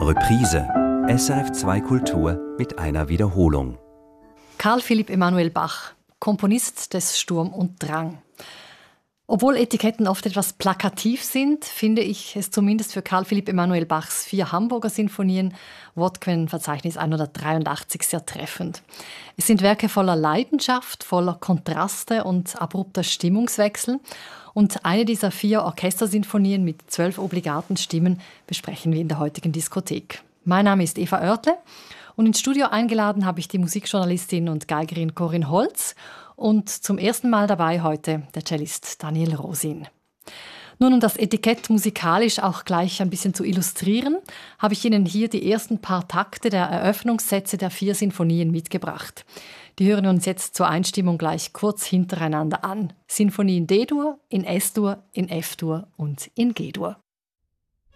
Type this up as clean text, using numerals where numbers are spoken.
Reprise. SRF2 Kultur mit einer Wiederholung. Karl Philipp Emanuel Bach, Komponist des Sturm und Drang. Obwohl Etiketten oft etwas plakativ sind, finde ich es zumindest für Karl Philipp Emanuel Bachs 4 Hamburger Sinfonien, Wortquellenverzeichnis 183, sehr treffend. Es sind Werke voller Leidenschaft, voller Kontraste und abrupter Stimmungswechsel. Und eine dieser 4 Orchestersinfonien mit 12 obligaten Stimmen besprechen wir in der heutigen Diskothek. Mein Name ist Eva Oertle und ins Studio eingeladen habe ich die Musikjournalistin und Geigerin Corinne Holz und zum ersten Mal dabei heute der Cellist Daniel Rosin. Nun, um das Etikett musikalisch auch gleich ein bisschen zu illustrieren, habe ich Ihnen hier die ersten paar Takte der Eröffnungssätze der 4 Sinfonien mitgebracht. Die hören wir uns jetzt zur Einstimmung gleich kurz hintereinander an. Sinfonie in D-Dur, in S-Dur, in F-Dur und in G-Dur.